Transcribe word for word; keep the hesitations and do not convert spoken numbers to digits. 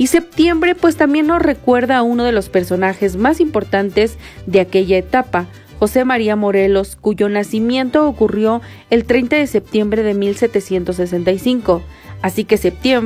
Y septiembre pues también nos recuerda a uno de los personajes más importantes de aquella etapa, José María Morelos, cuyo nacimiento ocurrió el treinta de septiembre de mil setecientos sesenta y cinco. Así que septiembre